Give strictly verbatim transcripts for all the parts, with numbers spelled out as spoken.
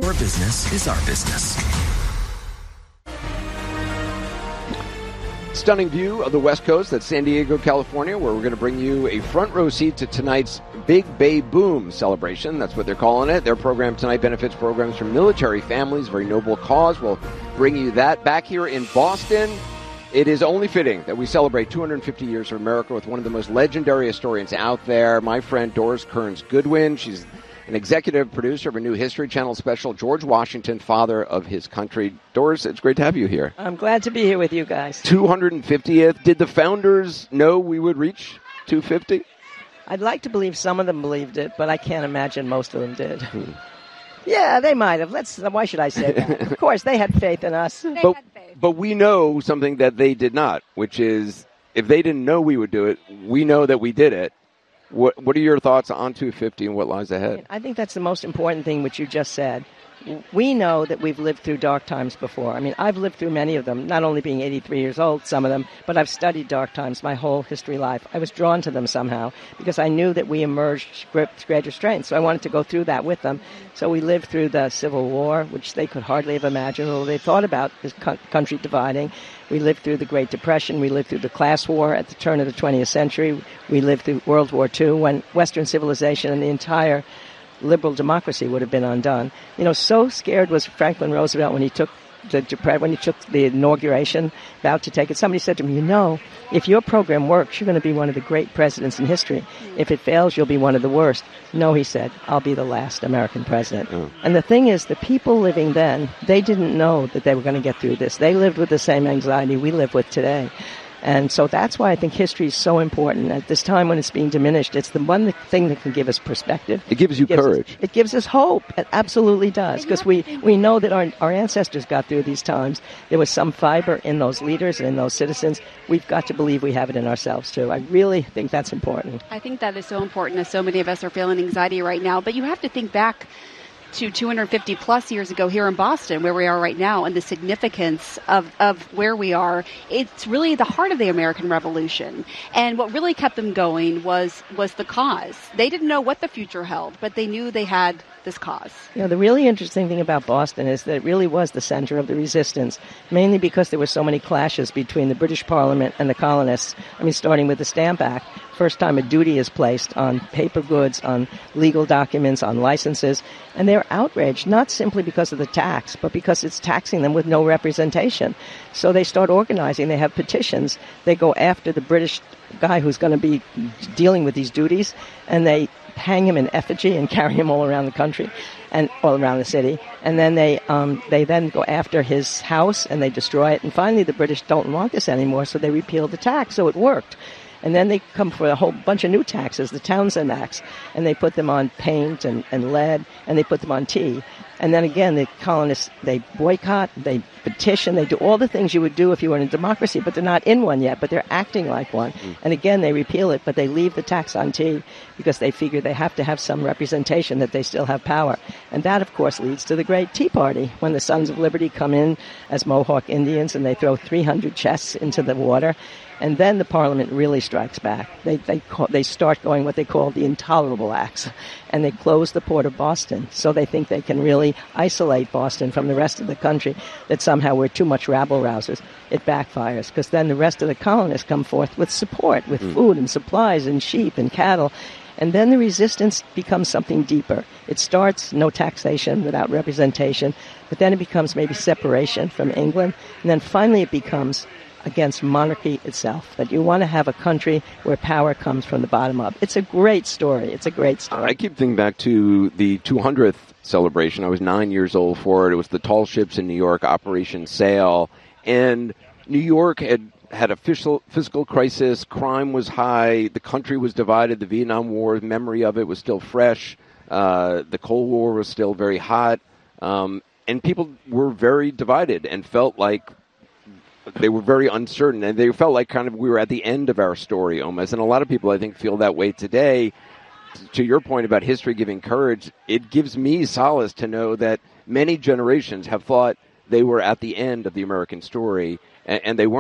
Your business is our business. Stunning view of the West Coast. That's San Diego, California, where we're going to bring you a front row seat to tonight's Big Bay Boom celebration. That's what they're calling it. Their program tonight benefits programs for military families, very noble cause. We'll bring you that back here in Boston. It is only fitting that we celebrate two hundred fifty years of America with one of the most legendary historians out there, my friend Doris Kearns Goodwin. She's an executive producer of a new History Channel special, George Washington, Father of His Country. Doris, it's great to have you here. I'm glad to be here with you guys. two hundred fiftieth. Did the founders know we would reach two hundred fifty? I'd like to believe some of them believed it, but I can't imagine most of them did. Hmm. Yeah, they might have. Let's. Why should I say that? Of course, they had faith in us. They but, had faith. But we know something that they did not, which is if they didn't know we would do it, we know that we did it. What What are your thoughts on two fifty and what lies ahead? I think that's the most important thing, which you just said. We know that we've lived through dark times before. I mean, I've lived through many of them, not only being eighty-three years old, some of them, but I've studied dark times my whole history life. I was drawn to them somehow because I knew that we emerged with greater strength. So I wanted to go through that with them. So we lived through the Civil War, which they could hardly have imagined or they thought about this country dividing. We lived through the Great Depression. We lived through the class war at the turn of the twentieth century. We lived through World War Two when Western civilization and the entire liberal democracy would have been undone. You know, so scared was Franklin Roosevelt when he took the when he took the inauguration, about to take it. Somebody said to me, you know, if your program works, you're going to be one of the great presidents in history. If it fails, you'll be one of the worst. No, he said, I'll be the last American president. Oh. And the thing is, the people living then, they didn't know that they were going to get through this. They lived with the same anxiety we live with today. And so that's why I think history is so important. At this time when it's being diminished, it's the one thing that can give us perspective. It gives you it gives courage. Us, it gives us hope. It absolutely does. Because we, we know that our, our ancestors got through these times. There was some fiber in those leaders and in those citizens. We've got to believe we have it in ourselves, too. I really think that's important. I think that is so important, as so many of us are feeling anxiety right now. But you have to think back to two hundred fifty plus years ago here in Boston, where we are right now, and the significance of, of where we are. It's really the heart of the American Revolution. And what really kept them going was, was the cause. They didn't know what the future held, but they knew they had this cause. You know, the really interesting thing about Boston is that it really was the center of the resistance, mainly because there were so many clashes between the British Parliament and the colonists. I mean, starting with the Stamp Act. First time a duty is placed on paper goods, on legal documents, on licenses, and they're outraged, not simply because of the tax, but because it's taxing them with no representation. So they start organizing. They have petitions. They go after the British guy who's going to be dealing with these duties, and they hang him in effigy and carry him all around the country and all around the city. And then they um, they then go after his house, and they destroy it. And finally, the British don't want this anymore, so they repeal the tax. So it worked. And then they come for a whole bunch of new taxes, the Townshend Acts, and they put them on paint and, and lead, and they put them on tea. And then again, the colonists, they boycott, they petition, they do all the things you would do if you were in a democracy, but they're not in one yet, but they're acting like one. Mm. And again, they repeal it, but they leave the tax on tea because they figure they have to have some representation that they still have power. And that, of course, leads to the Great Tea Party, when the Sons of Liberty come in as Mohawk Indians and they throw three hundred chests into the water. And then the Parliament really strikes back. They they call, they start going what they call the Intolerable Acts, and they close the port of Boston. So they think they can really isolate Boston from the rest of the country, that somehow we're too much rabble-rousers. It backfires, because then the rest of the colonists come forth with support, with mm. food and supplies and sheep and cattle. And then the resistance becomes something deeper. It starts no taxation without representation, but then it becomes maybe separation from England, and then finally it becomes against monarchy itself, that you want to have a country where power comes from the bottom up. It's a great story. It's a great story. I keep thinking back to the two hundredth celebration. I was nine years old for it. It was the tall ships in New York, Operation Sail, and New York had had a fiscal, fiscal crisis. Crime was high. The country was divided. The Vietnam War, memory of it was still fresh. Uh, the Cold War was still very hot. Um, and people were very divided and felt like they were very uncertain, and they felt like kind of we were at the end of our story almost. And a lot of people, I think, feel that way today. To your point about history giving courage, it gives me solace to know that many generations have thought they were at the end of the American story, and, and they weren't.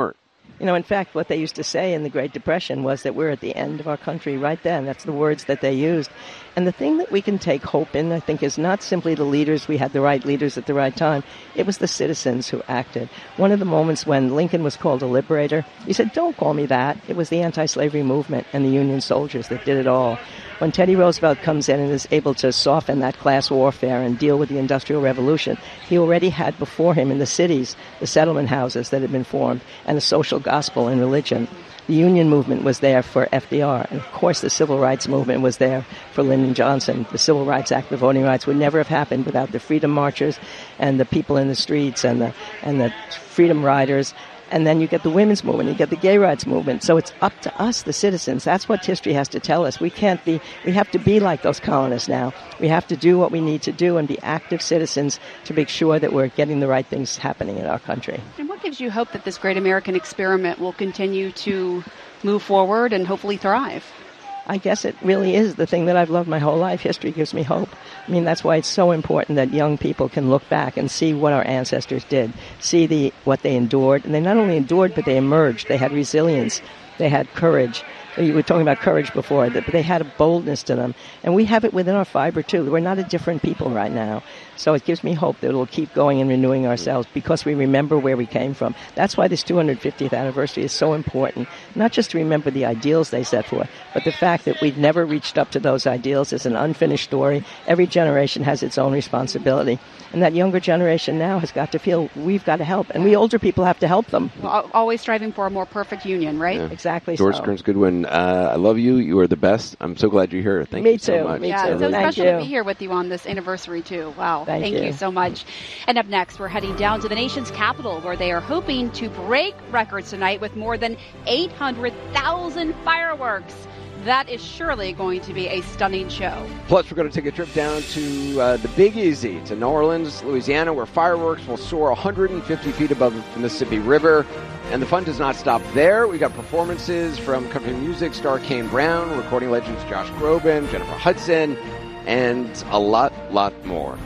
You know, in fact, what they used to say in the Great Depression was that we're at the end of our country right then. That's the words that they used. And the thing that we can take hope in, I think, is not simply the leaders. We had the right leaders at the right time. It was the citizens who acted. One of the moments when Lincoln was called a liberator, he said, don't call me that. It was the anti-slavery movement and the Union soldiers that did it all. When Teddy Roosevelt comes in and is able to soften that class warfare and deal with the Industrial Revolution, he already had before him in the cities the settlement houses that had been formed and a social gospel and religion. The Union movement was there for F D R, and of course the Civil Rights movement was there for Lyndon Johnson. The Civil Rights Act, the voting rights, would never have happened without the freedom marchers and the people in the streets and the and the freedom riders. And then you get the women's movement, you get the gay rights movement. So it's up to us, the citizens. That's what history has to tell us. We can't be, we have to be like those colonists now. We have to do what we need to do and be active citizens to make sure that we're getting the right things happening in our country. And what gives you hope that this great American experiment will continue to move forward and hopefully thrive? I guess it really is the thing that I've loved my whole life. History gives me hope. I mean, that's why it's so important that young people can look back and see what our ancestors did, see the what they endured. And they not only endured, but they emerged. They had resilience. They had courage. You were talking about courage before, but they had a boldness to them. And we have it within our fiber, too. We're not a different people right now. So it gives me hope that it will keep going and renewing ourselves because we remember where we came from. That's why this two hundred fiftieth anniversary is so important, not just to remember the ideals they set forth, but the fact that we've never reached up to those ideals is an unfinished story. Every generation has its own responsibility. And that younger generation now has got to feel we've got to help. And we older people have to help them. Well, always striving for a more perfect union, right? Yeah. Exactly. Doris so. Kearns Goodwin, uh, I love you. You are the best. I'm so glad you're here. Thank Me you so too. much. Me yeah, too. it's so Thank special you. to be here with you on this anniversary, too. Wow. Thank Thank you. you so much. And up next, we're heading down to the nation's capital, where they are hoping to break records tonight with more than eight hundred thousand fireworks. That is surely going to be a stunning show. Plus, we're going to take a trip down to uh, the Big Easy, to New Orleans, Louisiana, where fireworks will soar one hundred fifty feet above the Mississippi River. And the fun does not stop there. We got performances from country music star Kane Brown, recording legends Josh Groban, Jennifer Hudson, and a lot, lot more.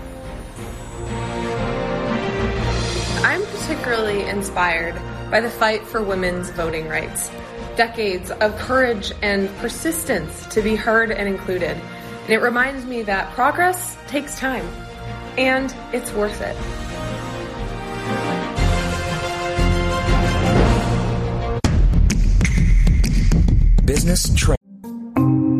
I'm particularly inspired by the fight for women's voting rights. Decades of courage and persistence to be heard and included. And it reminds me that progress takes time, and it's worth it. Business Trend.